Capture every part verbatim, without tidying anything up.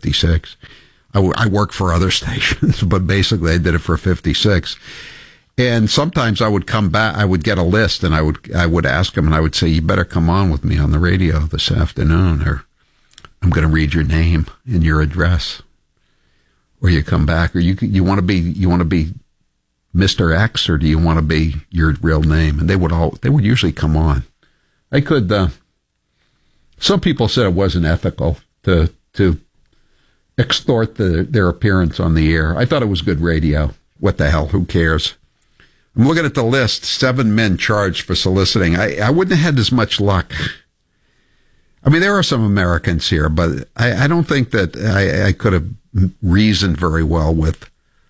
fifty-six. I, w- I work for other stations, but basically I did it for fifty-six. And sometimes I would come back, I would get a list, and I would I would ask them, and I would say, you better come on with me on the radio this afternoon, or I'm going to read your name and your address. Or you come back, or you you want to be you want to be Mister X, or do you want to be your real name? And they would all they would usually come on. I could. Uh, some people said it wasn't ethical to to extort the, their appearance on the air. I thought it was good radio. What the hell? Who cares? I'm looking at the list. Seven men charged for soliciting. I, I wouldn't have had as much luck. I mean, there are some Americans here, but I, I don't think that I, I could have reasoned very well with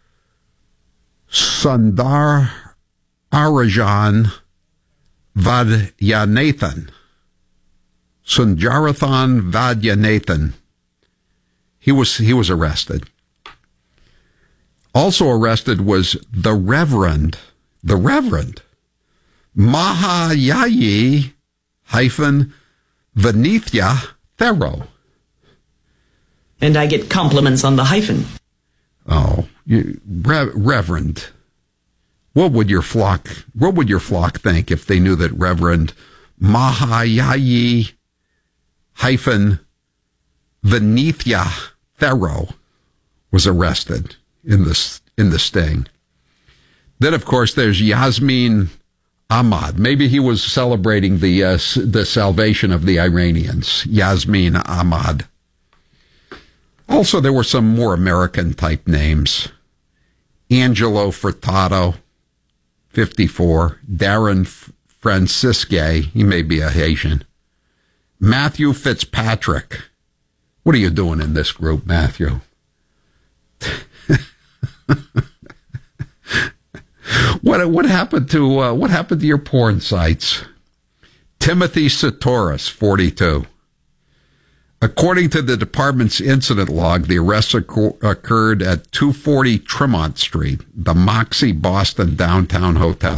Sundar Arajan Vadyanathan. Sundarathan Vadyanathan. He was he was arrested. Also arrested was the Reverend, the Reverend Mahayayi hyphen Venithya Thero. And I get compliments on the hyphen. Oh, you, Re- Reverend. What would your flock? What would your flock think if they knew that Reverend Mahayayi hyphen Venithya Thero was arrested in the in the sting? Then, of course, there's Yasmin Ahmad. Maybe he was celebrating the uh, the salvation of the Iranians. Yasmin Ahmad. Also, there were some more American-type names. Angelo Furtado, fifty-four. Darren Francisque, he may be a Haitian. Matthew Fitzpatrick. What are you doing in this group, Matthew? what what happened to uh, what happened to your porn sites? Timothy Satoris, forty-two. According to the department's incident log, the arrest occur- occurred at two forty Tremont Street, the Moxie Boston downtown hotel.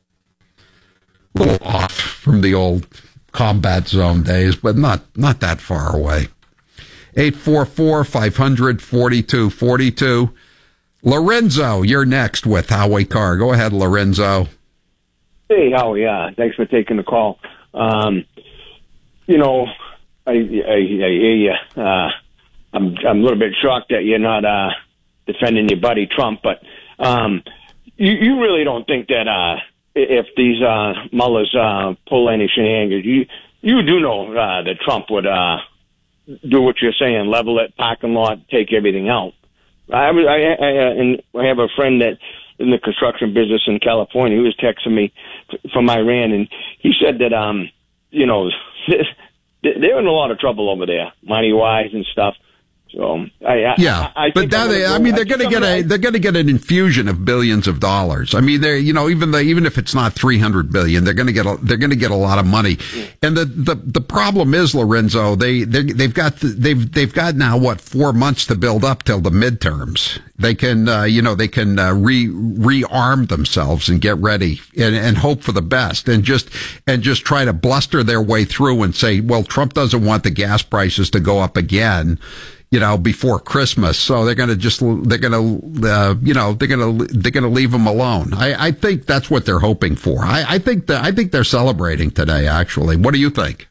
A little off from the old combat zone days, but not, not that far away. eight four four, five hundred, forty-two forty-two. Lorenzo, you're next with Howie Carr. Go ahead, Lorenzo. Hey, Howie. Yeah, thanks for taking the call. Um, you know, I, I, I hear you. Uh, I'm, I'm a little bit shocked that you're not uh, defending your buddy Trump, but um, you, you really don't think that uh, if these uh, mullahs uh, pull any shenanigans, you you do know uh, that Trump would uh, do what you're saying, level it, parking lot, take everything out. I was, I, I, and I have a friend that in the construction business in California. He was texting me from Iran, and he said that um, you know. They're in a lot of trouble over there, money wise and stuff. So I, I yeah, I, I but that, they, I mean, they're going to get a they're going to get an infusion of billions of dollars. I mean, they're you know even the even if it's not three hundred billion, they're going to get a, they're going to get a lot of money. And the, the, the problem is, Lorenzo, they they've got they've they've got now what four months to build up till the midterms. They can uh, you know they can uh, re rearm themselves and get ready and, and hope for the best and just and just try to bluster their way through and say, well, Trump doesn't want the gas prices to go up again, you know, before Christmas. So they're going to just, they're going to, uh, you know, they're going to, they're going to leave him alone. I, I think that's what they're hoping for. I, I think that, I think they're celebrating today, actually. What do you think?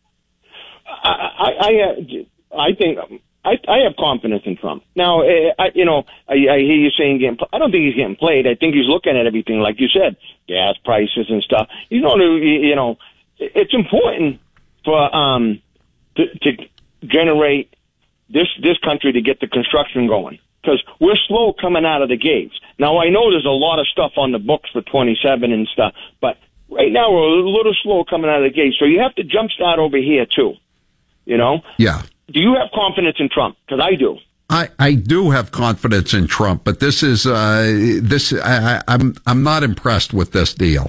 I, I, I, uh, I think, I, I have confidence in Trump. Now, I, you know, I, I hear you saying, getting, I don't think he's getting played. I think he's looking at everything, like you said, gas prices and stuff. You know, you know, it's important for, um, to, to generate this this country to get the construction going, because we're slow coming out of the gates. Now, I know there's a lot of stuff on the books for twenty-seven and stuff, but right now we're a little slow coming out of the gates. So you have to jumpstart over here too, you know? Yeah. Do you have confidence in Trump? Because I do. I, I do have confidence in Trump, but this is uh, this I, I'm I'm not impressed with this deal.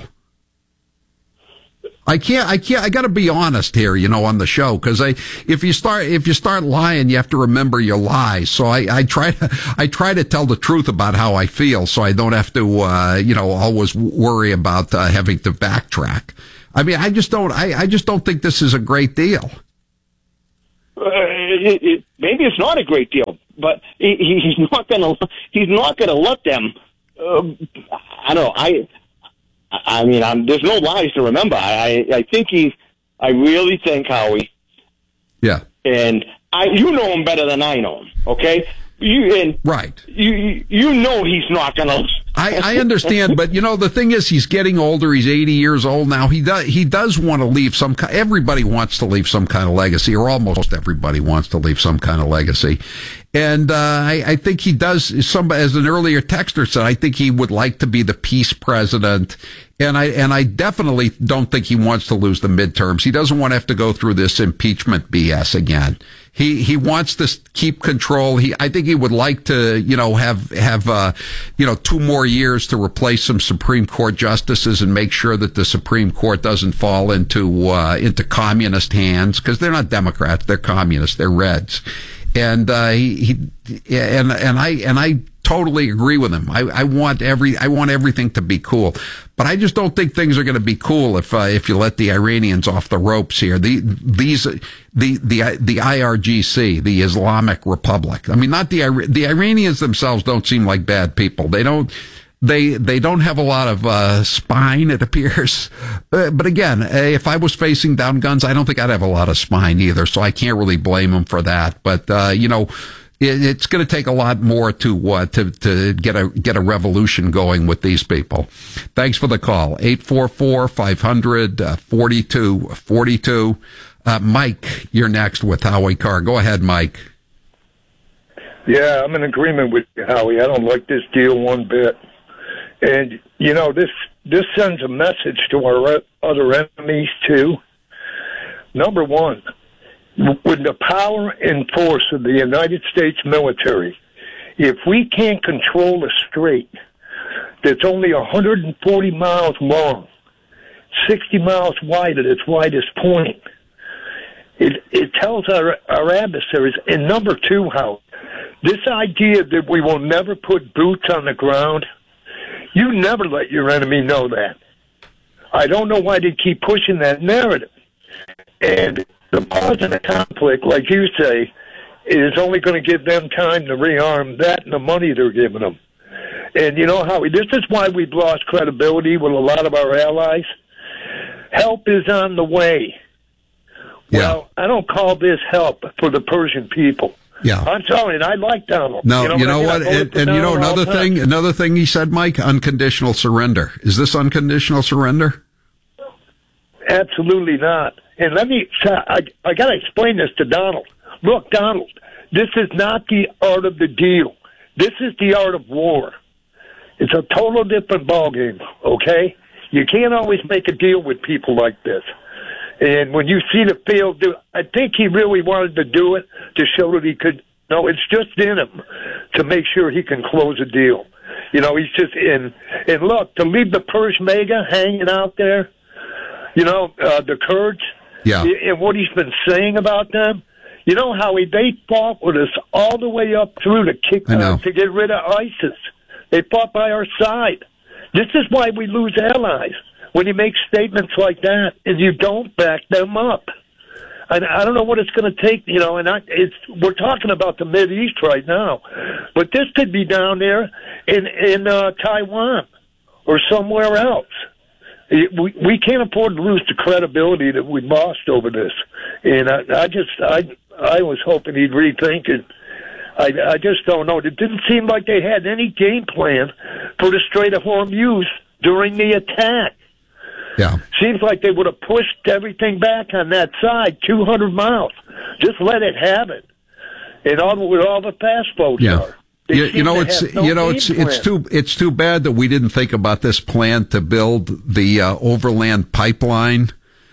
I can't, I can't, I gotta be honest here, you know, on the show, cause I, if you start, if you start lying, you have to remember your lies. So I, I try to, I try to tell the truth about how I feel so I don't have to, uh, you know, always worry about uh, having to backtrack. I mean, I just don't, I, I just don't think this is a great deal. Uh, it, it, maybe it's not a great deal, but he, he's not going to. He's not going to let them. Uh, I don't know. I. I mean, I'm, there's no lies to remember. I. I think he. I really think Howie. Yeah. And I. You know him better than I know him. Okay. You and right. You. You know he's not going to. I, I understand, but you know the thing is, he's getting older. He's eighty years old now. He does he does want to leave some. Everybody wants to leave some kind of legacy, or almost everybody wants to leave some kind of legacy. And uh, I, I think he does. Some, as an earlier texter said, I think he would like to be the peace president. And I and I definitely don't think he wants to lose the midterms. He doesn't want to have to go through this impeachment B S again. He he wants to keep control. He I think he would like to you know have have uh, you know two more years to replace some Supreme Court justices and make sure that the Supreme Court doesn't fall into uh, into communist hands, because they're not Democrats, they're communists, they're Reds. And uh, he, he and and I and I totally agree with him. I, I want every I want everything to be cool, but I just don't think things are going to be cool if uh, if you let the Iranians off the ropes here. The these the the the I R G C, the Islamic Republic. I mean, not the the Iranians themselves don't seem like bad people. They don't. They they don't have a lot of uh, spine, it appears. Uh, but again, if I was facing down guns, I don't think I'd have a lot of spine either. So I can't really blame them for that. But uh, you know, it, it's going to take a lot more to uh, to to get a get a revolution going with these people. Thanks for the call. eight four four, five hundred, forty-two forty-two. Uh, Mike, you're next with Howie Carr. Go ahead, Mike. Yeah, I'm in agreement with you, Howie. I don't like this deal one bit. And, you know, this this sends a message to our other enemies, too. Number one, with the power and force of the United States military, if we can't control a strait that's only one hundred forty miles long, sixty miles wide at its widest point, it, it tells our, our adversaries. And number two, how this idea that we will never put boots on the ground, you never let your enemy know that. I don't know why they keep pushing that narrative. And the pause in the conflict, like you say, is only going to give them time to rearm that and the money they're giving them. And you know, Howie, this is why we've lost credibility with a lot of our allies. Help is on the way. Yeah. Well, I don't call this help for the Persian people. Yeah, I'm telling you, I like Donald. No, you know, you know what? I mean, and, and you know another thing, another thing he said, Mike, unconditional surrender. Is this unconditional surrender? Absolutely not. And let me, I, I got to explain this to Donald. Look, Donald, this is not the art of the deal. This is the art of war. It's a total different ballgame, okay? You can't always make a deal with people like this. And when you see the field do, I think he really wanted to do it to show that he could. No, it's just in him to make sure he can close a deal. You know, he's just in. And look, to leave the Peshmerga hanging out there, you know, uh, the Kurds, yeah, and what he's been saying about them. You know how he, they fought with us all the way up through to kick uh, to get rid of ISIS. They fought by our side. This is why we lose allies. When you make statements like that and you don't back them up. I, I don't know what it's going to take, you know, and I, it's, we're talking about the Mideast right now, but this could be down there in, in uh, Taiwan or somewhere else. It, we, we can't afford to lose the credibility that we lost over this. And I, I just, I, I was hoping he'd rethink it. I, I just don't know. It didn't seem like they had any game plan for the Strait of Hormuz during the attack. Yeah. Seems like they would have pushed everything back on that side two hundred miles. Just let it have it. And all where all the fast boats yeah. are. You, you know, it's no you know, it's plan. it's too it's too bad that we didn't think about this plan to build the uh, overland pipeline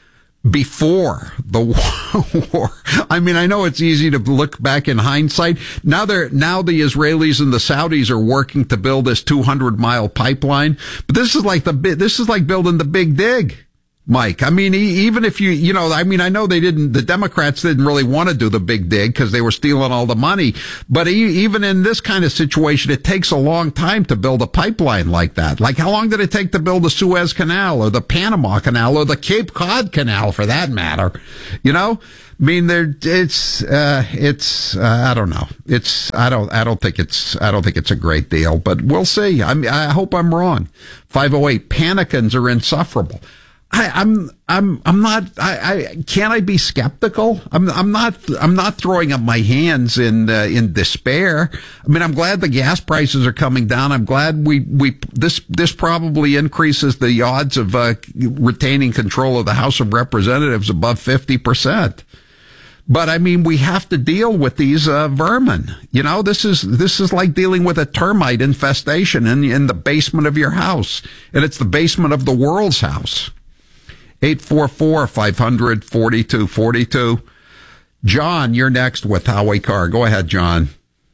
before the war. I mean, I know it's easy to look back in hindsight. Now they're now the Israelis and the Saudis are working to build this two hundred mile pipeline. But this is like the this is like building the Big Dig. Mike. I mean, e- even if you, you know, I mean, I know they didn't, the Democrats didn't really want to do the big dig because they were stealing all the money. But e- even in this kind of situation, it takes a long time to build a pipeline like that. Like, how long did it take to build the Suez Canal or the Panama Canal or the Cape Cod Canal, for that matter? You know? I mean, there, it's, uh, it's, uh, I don't know. It's, I don't, I don't think it's, I don't think it's a great deal, but we'll see. I mean, I hope I'm wrong. five oh eight, Panicans are insufferable. I, I'm, I'm, I'm not, I, I, can I be skeptical? I'm, I'm not, I'm not throwing up my hands in, uh, in despair. I mean, I'm glad the gas prices are coming down. I'm glad we, we, this, this probably increases the odds of, uh, retaining control of the House of Representatives above fifty percent. But I mean, we have to deal with these, uh, vermin. You know, this is, this is like dealing with a termite infestation in, in the basement of your house. And it's the basement of the world's house. eight four four, five hundred, forty-two forty-two. John, you're next with Howie Carr. Go ahead, John.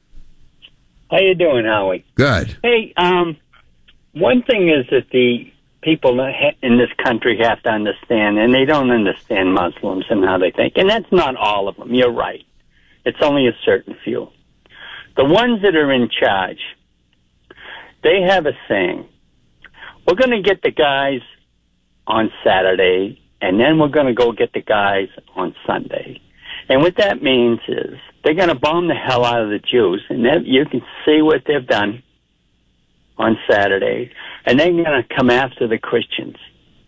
How you doing, Howie? Good. Hey, um, one thing is that the people in this country have to understand, and they don't understand Muslims and how they think, and that's not all of them. You're right. It's only a certain few. The ones that are in charge, they have a saying, we're going to get the guys on Saturday, and then we're going to go get the guys on Sunday. And what that means is they're going to bomb the hell out of the Jews, and you can see what they've done on Saturday, and they're going to come after the Christians.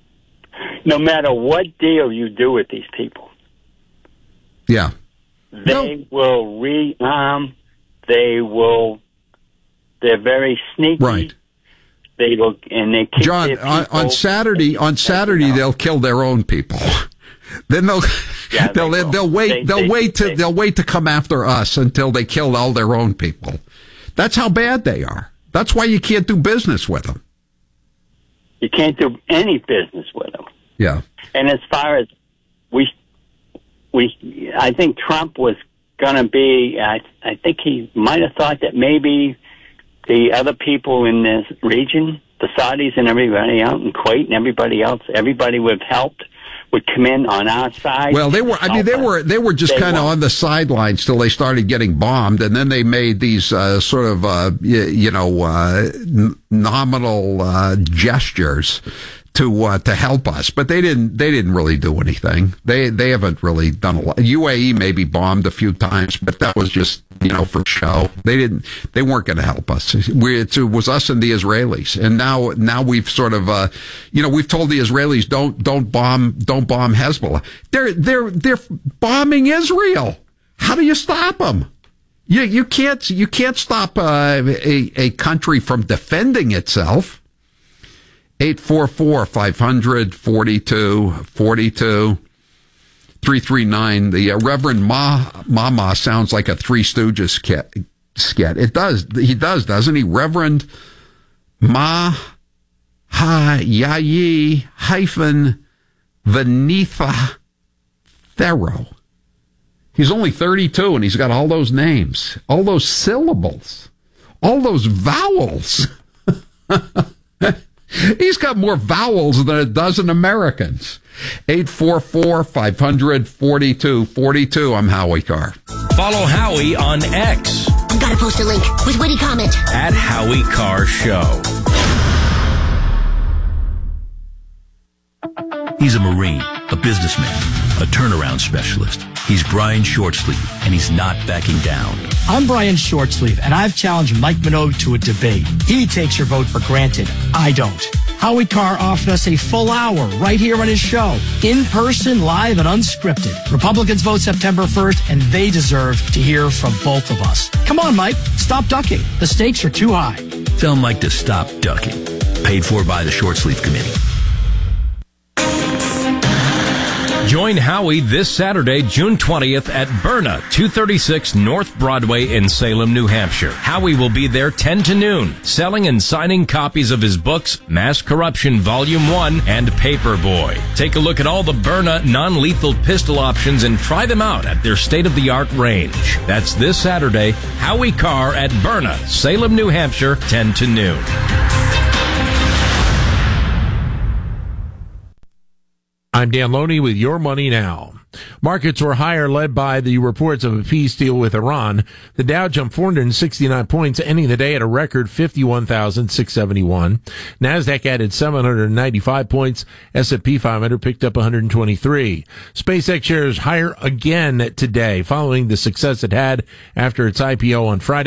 No matter what deal you do with these people. Yeah. They no. will rearm. They will, they're very sneaky. Right. They will, and they kick John, their on, on Saturday, on Saturday, they'll kill their own people. Then they'll, yeah, they'll, they they'll wait, they, they'll they, wait to, they, they'll wait to come after us until they kill all their own people. That's how bad they are. That's why you can't do business with them. You can't do any business with them. Yeah. And as far as we, we, I think Trump was going to be, I, I think he might have thought that maybe the other people in this region, the Saudis and everybody out in Kuwait and everybody else, everybody would have helped, would come in on our side. Well, they were, I mean, they were, they were just kind of on the sidelines till they started getting bombed. And then they made these, uh, sort of, uh, you, you know, uh, n- nominal, uh, gestures to, uh, to help us. But they didn't, they didn't really do anything. They, they haven't really done a lot. U A E maybe bombed a few times, but that was just, you know, for show. They didn't, they weren't going to help us. We, it was us and the Israelis. And now, now we've sort of, uh, you know, we've told the Israelis, don't, don't bomb, don't bomb Hezbollah. They're, they're, they're bombing Israel. How do you stop them? You, you can't, you can't stop, uh, a, a country from defending itself. eight four four, five hundred, forty-two forty-two. three three nine. The uh, Reverend Ma, Mama sounds like a Three Stooges skit. skit. It does. He does, doesn't he? Reverend Ma Ha Yayi hyphen Venitha Thero. He's only thirty-two and he's got all those names, all those syllables, all those vowels. He's got more vowels than a dozen Americans. eight four four, five hundred, forty-two forty-two. I'm Howie Carr. Follow Howie on X. I've got to post a link with witty comment. At Howie Carr Show. He's a Marine, a businessman, a turnaround specialist. He's Brian Shortsleeve, and he's not backing down. I'm Brian Shortsleeve, and I've challenged Mike Minogue to a debate. He takes your vote for granted. I don't. Howie Carr offered us a full hour right here on his show. In person, live, and unscripted. Republicans vote September first, and they deserve to hear from both of us. Come on, Mike. Stop ducking. The stakes are too high. Tell Mike to stop ducking. Paid for by the Shortsleeve Committee. Join Howie this Saturday, June twentieth at Berna, two thirty-six North Broadway in Salem, New Hampshire. Howie will be there ten to noon, selling and signing copies of his books, Mass Corruption Volume one and Paperboy. Take a look at all the Berna non-lethal pistol options and try them out at their state-of-the-art range. That's this Saturday, Howie Carr at Berna, Salem, New Hampshire, ten to noon. I'm Dan Loney with Your Money Now. Markets were higher, led by the reports of a peace deal with Iran. The Dow jumped four hundred sixty-nine points, ending the day at a record fifty-one thousand six hundred seventy-one. NASDAQ added seven hundred ninety-five points. S and P five hundred picked up one hundred twenty-three. SpaceX shares higher again today, following the success it had after its I P O on Friday.